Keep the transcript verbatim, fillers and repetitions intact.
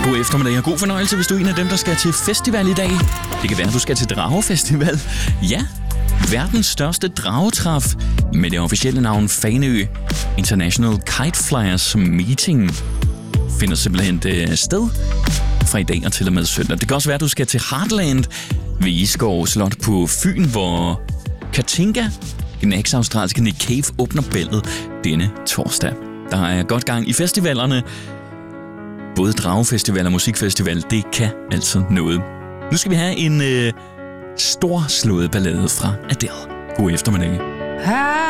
God eftermiddag og god fornøjelse, hvis du er en af dem, der skal til festival i dag. Det kan være, at du skal til Dragefestival. Ja, verdens største dragetræf med det officielle navn Fanø International Kite Flyers Meeting finder simpelthen det sted fra i dag og til og med søndag. Det kan også være, at du skal til Heartland ved Isgård Slot på Fyn, hvor Katinka, den eks-australske Nick Cave, åbner bæltet denne torsdag. Der er godt gang i festivalerne. Både dragefestival og musikfestival, det kan altså noget. Nu skal vi have en øh, storslået ballade fra Adele. God eftermiddag.